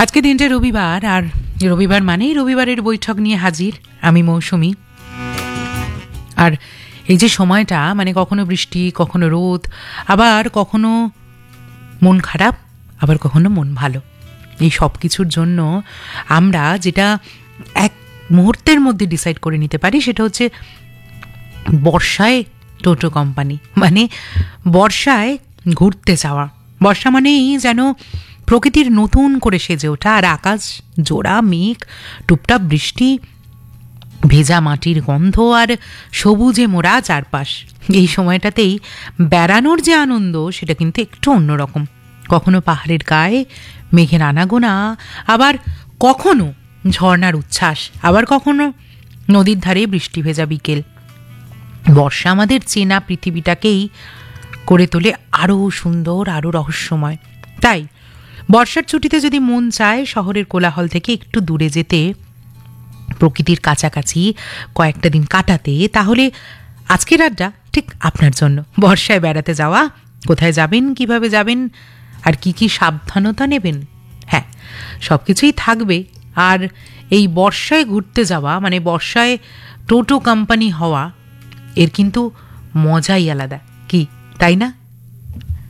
আজকে দিনটা রবিবার, আর রবিবার মানেই রবিবারের বৈঠক নিয়ে হাজির আমি মৌসুমী। আর এই যে সময়টা, মানে কখনো বৃষ্টি, কখনো রোদ, আবার কখনো মন খারাপ, আবার কখনো মন ভালো, এই সব কিছুর জন্য আমরা যেটা এক মুহূর্তের মধ্যে ডিসাইড করে নিতে পারি সেটা হচ্ছে বর্ষায় টোটো কোম্পানি, মানে বর্ষায় ঘুরতে যাওয়া। বর্ষা মানেই যেন প্রকৃতির নতুন করে সেজে ওঠা, আর আকাশ জোড়া মেঘ, টুপটাপ বৃষ্টি, ভেজা মাটির গন্ধ আর সবুজে মোড়া চারপাশ। এই সময়টাতেই বেড়ানোর যে আনন্দ সেটা কিন্তু একটু অন্যরকম। কখনো পাহাড়ের গায়ে মেঘের আনাগোনা, আবার কখনো ঝর্ণার উচ্ছ্বাস, আবার কখনো নদীর ধারে বৃষ্টি ভেজা বিকেল। বর্ষা আমাদের চেনা পৃথিবীটাকেই করে তোলে আরও সুন্দর, আরও রহস্যময়। তাই বর্ষার ছুটিতে যদি মন চায় শহরের কোলাহল থেকে একটু দূরে যেতে, প্রকৃতির কাছাকাছি কয়েকটা দিন কাটাতে, তাহলে আজকের আড্ডা ঠিক আপনার জন্য। বর্ষায় বেড়াতে যাওয়া, কোথায় যাবেন, কিভাবে যাবেন, আর কি কি সাবধানতা নেবেন, হ্যাঁ সব কিছুই থাকবে। আর এই বর্ষায় ঘুরতে যাওয়া, মানে বর্ষায় টোটো কোম্পানি হওয়া, এর কিন্তু মজাই আলাদা, কি তাই না?